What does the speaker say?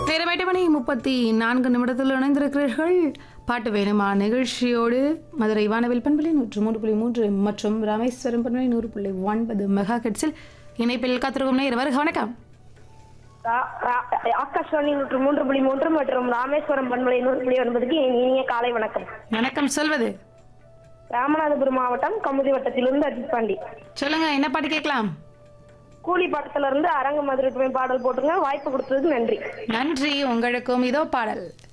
நேரம் 8:34 இணைந்திருக்கிறீர்கள். பாட்டு வேணுமா நிகழ்ச்சியோடு மதுரை வானவில் பண்பலை 103.3 மற்றும் ராமேஸ்வரம் பண்பலை 100.9 மெகா ஹெர்ட்ஸில் இணைப்பில் காத்திருக்கும் நேரம். வணக்கம். ஆகாஷ்வாணி 103.3 மற்றும் ராமேஸ்வரம் பண்பலை 100.9க்கு இனிய காலை வணக்கம். வணக்கம். சொல்வது ராமநாதபுரம் மாவட்டம் கமுதி வட்டத்திலிருந்து அஜித் பாண்டி. சொல்லுங்க, என்ன பாட்டு கேட்கலாம்? கூலி படத்துல இருந்து அரங்க மதுரை பாடல் போட்டுங்க. வாய்ப்பு கொடுத்ததுக்கு நன்றி. நன்றி. உங்களுக்கும் இதோ பாடல்.